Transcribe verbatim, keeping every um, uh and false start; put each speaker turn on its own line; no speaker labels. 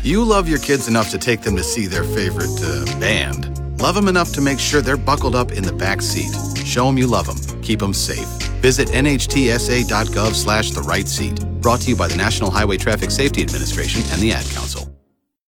You love your kids enough to take them to see their favorite uh, band. Love them enough to make sure they're buckled up in the back seat. Show them you love them. Keep them safe. Visit nhtsa.gov slash the right seat. Brought to you by the National Highway Traffic Safety Administration and the Ad Council.